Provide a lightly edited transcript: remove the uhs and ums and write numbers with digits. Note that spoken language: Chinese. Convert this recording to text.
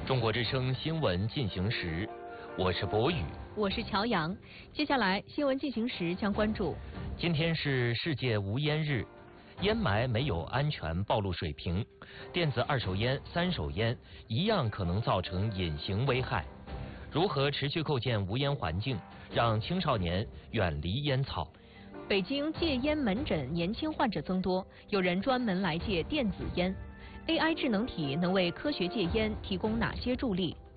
中国之声新闻进行时，我是博宇， 我是乔阳。接下来新闻进行时将关注： 今天是世界无烟日，烟霾没有安全暴露水平，电子二手烟、三手烟一样可能造成隐形危害。如何持续构建无烟环境，让青少年远离烟草？ 北京戒烟门诊年轻患者增多，有人专门来戒电子烟。AI 智能体能为科学戒烟提供哪些助力？